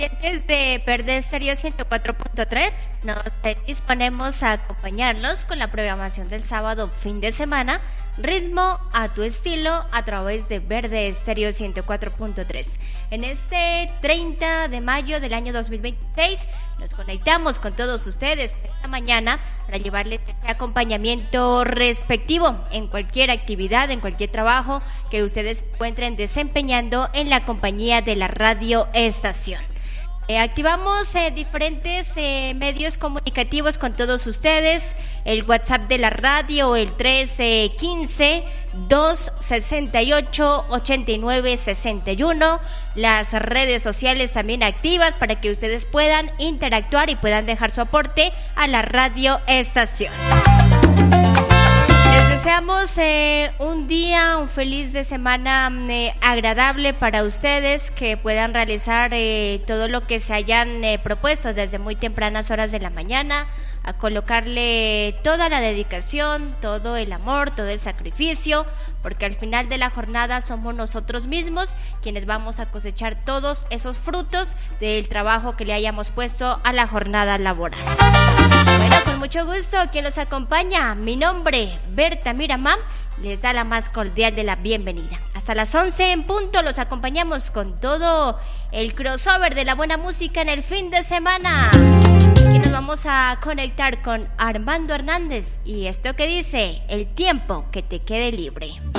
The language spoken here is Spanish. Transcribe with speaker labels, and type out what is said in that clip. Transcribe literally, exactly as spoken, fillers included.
Speaker 1: Desde Verde Estéreo ciento cuatro punto tres nos disponemos a acompañarlos con la programación del sábado fin de semana, ritmo a tu estilo a través de Verde Estéreo ciento cuatro punto tres. En este treinta de mayo del año dos mil veintiséis nos conectamos con todos ustedes esta mañana para llevarles este acompañamiento respectivo en cualquier actividad, en cualquier trabajo que ustedes encuentren desempeñando en la compañía de la radio estación. Eh, activamos eh, diferentes eh, medios comunicativos con todos ustedes, el WhatsApp de la radio, el trece quince, dos sesenta y ocho, ochenta y nueve sesenta y uno, las redes sociales también activas para que ustedes puedan interactuar y puedan dejar su aporte a la radio estación. Les deseamos eh, un día, un feliz de semana eh, agradable para ustedes, que puedan realizar eh, todo lo que se hayan eh, propuesto desde muy tempranas horas de la mañana, a colocarle toda la dedicación, todo el amor, todo el sacrificio, porque al final de la jornada somos nosotros mismos quienes vamos a cosechar todos esos frutos del trabajo que le hayamos puesto a la jornada laboral. Bueno, con mucho gusto, quien los acompaña, mi nombre, Berta Miramán, les da la más cordial de la bienvenida. Hasta las once en punto los acompañamos con todo el crossover de la buena música en el fin de semana. Aquí nos vamos a conectar con Armando Hernández y esto que dice, el tiempo que te quede libre.